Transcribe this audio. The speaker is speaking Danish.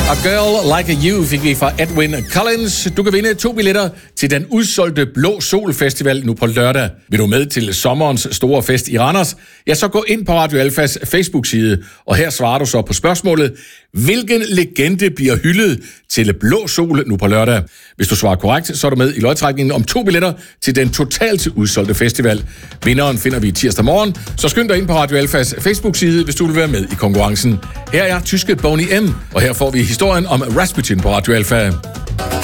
A Girl Like You fik vi fra Edwyn Collins. Du kan vinde 2 billetter til den udsolgte Blå Sol Festival nu på lørdag. Vil du med til sommerens store fest i Randers? Ja, så gå ind på Radio Alfas Facebook-side, og her svarer du så på spørgsmålet: hvilken legende bliver hyldet til Blå Sol nu på lørdag? Hvis du svarer korrekt, så er du med i lodtrækningen om 2 billetter til den totalt udsolgte festival. Vinderen finder vi tirsdag morgen, så skynd dig ind på Radio Alfas Facebook-side, hvis du vil være med i konkurrencen. Her er tyske Boney M, og her får vi historien om Rasputin på Radio Alfa.